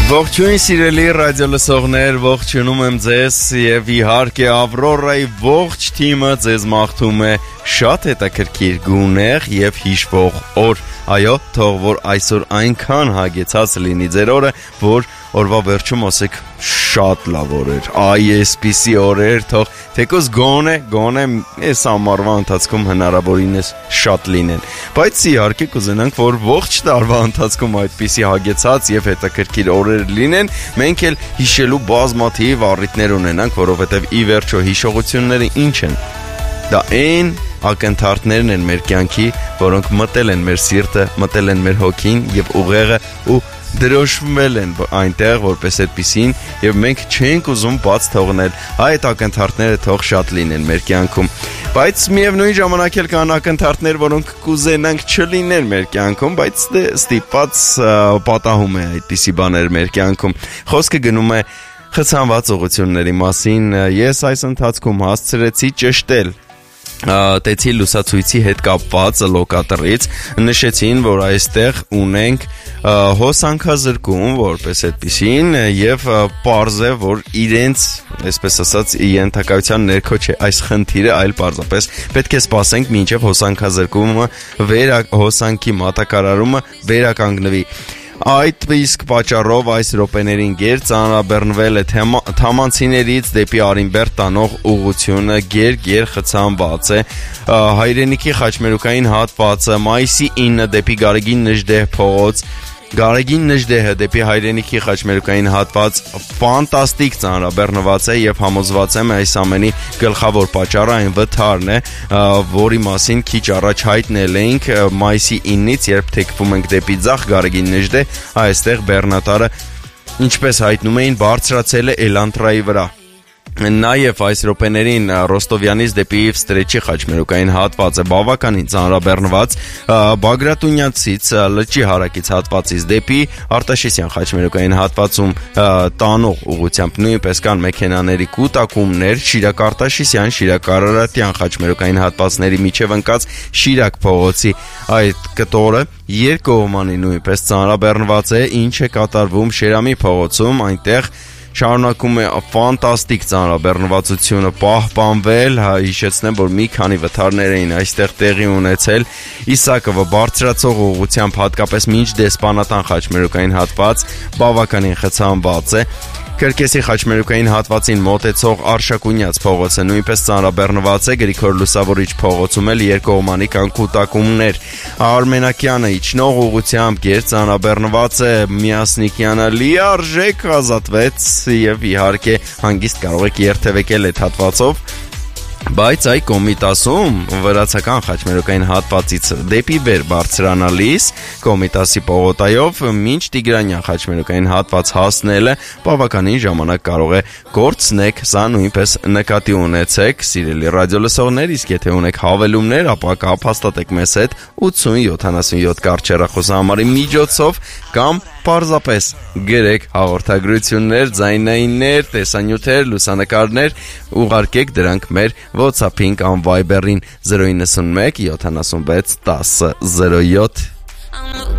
Ողջույն սիրելի ռադիո լսողներ, ողջունում եմ ձեզ եւ իհարկե Ավրորայի ողջ թիմը ձեզ մաղթում է շատ հետաքրքիր գունեղ եւ հիշվող օր։ Այո, թող որ այսօր այնքան հագեցած լինի ձեր օրը, որ օրվա վերջում ասեք շատ լավ օրեր։ Այսպիսի օրեր թող թեկոս գոնե այս ամառվա ընթացքում հնարավորինս շատ լինեն։ Բայց իհարկե կուզենանք, որ ողջ տարվա ընթացքում այդպիսի հագեցած եւ հետաքրքիր օրեր լինեն, մենք էլ հիշելու բազմաթիվ առիթներ ունենանք, որովհետեւ ի վերջո հիշողությունները ինչ են։ Դա այն ակնթարթներն են մեր կյանքի, որոնք մտել են մեր սիրտը, մտել են մեր հոգին եւ ուղեղը ու դրոշմվել են այնտեղ որպես այդպիսին եւ մենք չենք ուզում բաց թողնել այդ ակնթարթները թող շատ լինեն մեր կյանքում, բայց միևնույն ժամանակ էլ կան ակնթարթներ, որոնք կուզենանք չլինեն մեր կյանքում, բայց ստիպված պատահում է այդպիսի բաներ մեր կյանքում։ Խոսքը գնում է խցանված ուղղությունների մասին։ Ես այս ընթացքում հասցրեցի ճշտել Տեցի լուսացույցի հետ կապված լոկատորից, նշեցին, որ այստեղ ունենք հոսանքազրկում որպես այդպիսին եւ պարզ է, որ իրենց, այսպես ասած, ենթակայության ներքո չէ այս խնդիրը, այլ պարզապես պետք է սպասենք մինչեւ հոսանքազրկումը, հոսանքի մատակարարումը վերականգնվի։ Այդ իսկ պատճառով այս րոպեներին գեր ծանրաբեռնվել է թամանցիներից դեպի Արինբերդ տանող ուղղությունը գեր խցանված է։ Հայրենիքի խաչմերուկային հատվածը մայիսի 9 դեպի Գարեգին Նժդեհ փողոց, Գարեգին Նժդեհը դեպի հայրենիքի խաչմերուկային հատված ֆանտաստիկ ծանրաբեռնված է եւ համոզված եմ այս ամենի գլխավոր պատճառը այն վթարն է, որի մասին քիչ առաջ հայտնել էինք մայիսի 9-ից, երբ թեքվում ենք դեպի ձախ Գարեգին Նժդեհ, այստեղ բեռնատարը, ինչպես հայտնում էին, բարձրացել է Էլանտրայի վրա։ Նաև այս րոպեներին Ռոստովյանից դեպի Վստրեչի խաչմերուկային հատվածը բավականին ծանրաբեռնված, Բագրատունյացից լճի հարակից հատվածից դեպի Արտաշեսյան խաչմերուկային հատվածում տանող ուղղությամբ նույնպես կան մեքենաների կուտակումներ, Շիրակ Արտաշեսյան, Շիրակ Արարատյան խաչմերուկային հատվածների միջև ընկած Շիրակ փողոցի այդ կտորը երկկողմանի նույնպես ծանրաբեռնված է, ինչ է կատարվում Շերամի փողոցում, այնտեղ շարունակում է ֆանտաստիկ ծանրաբեռնվածությունը պահպանվել, հիշեցնեմ, որ մի քանի վթարներ էին այստեղ տեղի ունեցել, Իսակովը բարձրացող ուղղությամբ հատկապես մինչ դեսպանատան խաչմերուկային հատված բավականին խցանված է, Կրկեսի խաչմերուկային հատվածին մոտեցող Արշակունյաց փողոցը նույնպես ծանրաբեռնված է, Գրիգոր Լուսավորիչ փողոցում էլ երկկողմանի կան կուտակումներ, Արմենակյանը իջնող ուղղությամբ գեր ծանրաբեռնված է, Միասնիկյանը լիարժեք ազատվեց եւ իհարկե հանգիստ կարող եք երթևեկել այդ հատվածով, բայց այ Կոմիտասում վրացական խաչմերուկային հատվածից դեպի վեր բարձրանալիս Կոմիտասի պողոտայով մինչ Տիգրանյան խաչմերուկային հատված հասնելը բավականին ժամանակ կարող է կորցնեք, սա նույնպես նկատի ունեցեք, սիրելի ռադիո լսողներ, իսկ եթե ունեք հավելումներ, ապա կապ հաստատեք մեզ հետ 8077 կարճեռախոսահամարի միջոցով կամ պարզապես գրեք հաղորդագրություններ, ձայնայիններ, տեսանյութեր, լուսանկարներ, ուղարկեք դրանք մեր WhatsApp-ին կամ Viber-ին 091 76 10 07